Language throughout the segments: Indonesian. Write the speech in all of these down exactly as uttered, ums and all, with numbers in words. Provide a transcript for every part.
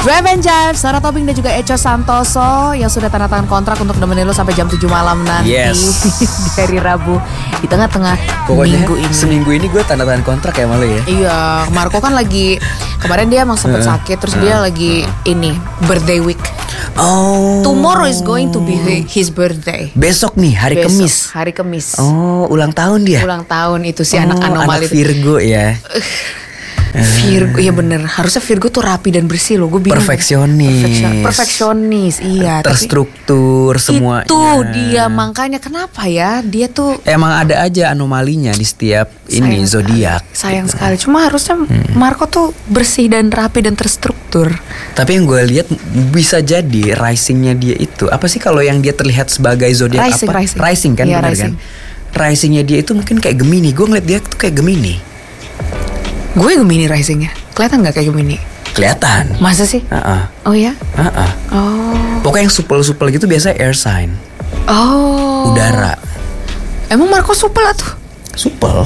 Drive and Jive, Sarah Tobing dan juga Echo Santoso yang sudah tanda tangan kontrak untuk nemenin lo sampai jam tujuh malam nanti. Yes. Di hari Rabu di tengah-tengah Pokoknya minggu ini. Seminggu ini gue tanda tangan kontrak ya malu ya. Iya, Marco kan lagi kemarin dia emang sempat sakit, terus dia lagi ini birthday week. Oh. Tomorrow is going to be his birthday. Besok nih hari Besok, Kemis. Hari Kemis. Oh, ulang tahun dia. Ulang tahun itu si oh, anak anomali anak Virgo ya. Virgo, iya bener. Harusnya Virgo tuh rapi dan bersih loh. Gue bingung. Perfeksionis. Perfeksion- Perfeksionis, iya. Terstruktur semuanya. Itu dia makanya kenapa ya dia tuh emang ada aja anomalinya di setiap ini sayang zodiak. sekali, sayang sekali. Cuma harusnya hmm. Marco tuh bersih dan rapi dan terstruktur. Tapi yang gue lihat bisa jadi risingnya dia itu apa sih kalau yang dia terlihat sebagai zodiak Rising, apa? rising. Rising kan, Iya, benar rising. kan? Risingnya dia itu mungkin kayak Gemini. Gue ngeliat dia tuh kayak Gemini. Gue Gemini risingnya. Kelihatan gak kayak Gemini? Kelihatan. Masa sih? Uh-uh. Oh ya? Uh-uh. Oh. Pokoknya yang supel-supel gitu biasa air sign. Oh. Udara. Emang Marco supel lah tuh? Supel.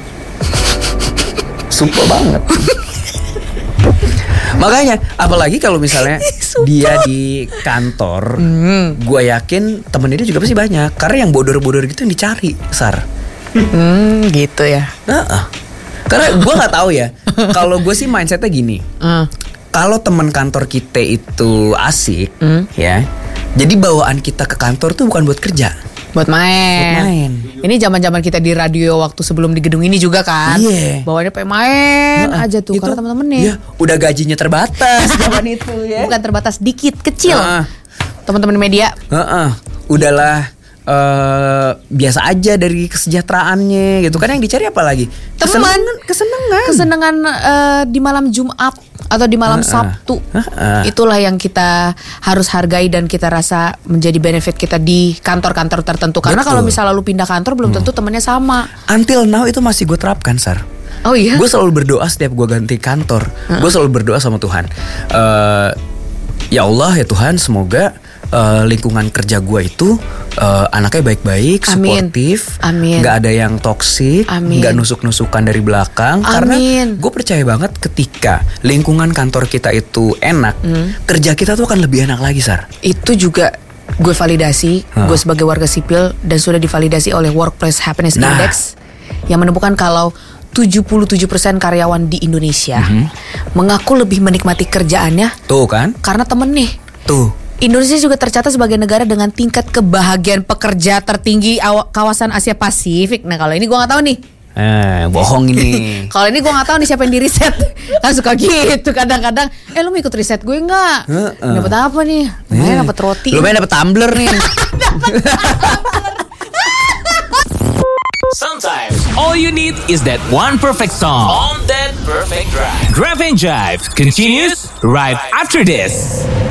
Supel banget. Makanya apalagi kalau misalnya dia di kantor, hmm. gue yakin temennya dia juga pasti banyak. Karena yang bodor-bodor gitu yang dicari, Sar. Hmm, gitu ya. Uh-uh. Karena gue nggak tahu ya. Kalau gue sih mindsetnya gini. Uh. Kalau teman kantor kita itu asik, mm. ya. Jadi bawaan kita ke kantor tuh bukan buat kerja, buat main. Buat main. Ini zaman-zaman kita di radio waktu sebelum di gedung ini juga kan. Iya. Bawaannya pengen main uh, aja tuh. Karena teman-temannya. Iya. Udah gajinya terbatas zaman itu ya. Bukan terbatas, dikit, kecil. Uh. Teman-teman media. Uh-uh. Udahlah. Uh, biasa aja dari kesejahteraannya gitu kan, yang dicari apa lagi? Teman, kesenangan, kesenangan uh, di malam Jumat atau di malam uh-uh. Sabtu. Uh-uh. Itulah yang kita harus hargai dan kita rasa menjadi benefit kita di kantor-kantor tertentu. Karena kalau misalnya lu pindah kantor belum tentu hmm. temennya sama. Until now itu masih gue terapkan, Sar. Oh iya. Gue selalu berdoa setiap gue ganti kantor. Uh-uh. Gue selalu berdoa sama Tuhan. Uh, ya Allah ya Tuhan, semoga Uh, lingkungan kerja gue itu uh, anaknya baik-baik, Amin. suportif, Amin. Gak ada yang toksik, Amin. Gak nusuk-nusukan dari belakang. Amin. Karena gue percaya banget ketika lingkungan kantor kita itu enak, hmm. kerja kita tuh akan lebih enak lagi, Sar. Itu juga gue validasi, huh. gue sebagai warga sipil dan sudah divalidasi oleh Workplace Happiness nah. Index yang menemukan kalau tujuh puluh tujuh persen karyawan di Indonesia mm-hmm. mengaku lebih menikmati kerjaannya. Tuh kan? Karena temen nih. Tuh. Indonesia juga tercatat sebagai negara dengan tingkat kebahagiaan pekerja tertinggi aw- kawasan Asia Pasifik. Nah kalau ini gue nggak tahu nih. Eh, bohong ini. Kalau ini gue nggak tahu nih siapa yang di riset. Kan suka gitu kadang-kadang. Eh lu mau ikut riset gue nggak? Uh, uh. Dapat apa nih? Lumayan dapat roti. Lumayan dapat tumbler nih. Sometimes all you need is that one perfect song on that perfect drive. Drive and Jive continues right after this.